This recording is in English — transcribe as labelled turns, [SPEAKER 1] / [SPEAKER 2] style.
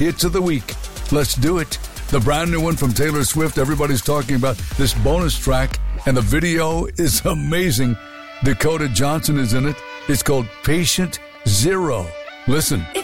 [SPEAKER 1] hits of the week. Let's do it. The brand new one from Taylor Swift. Everybody's talking about this bonus track, and the video is amazing. Dakota Johnson is in it. It's called Patient Zero. Listen.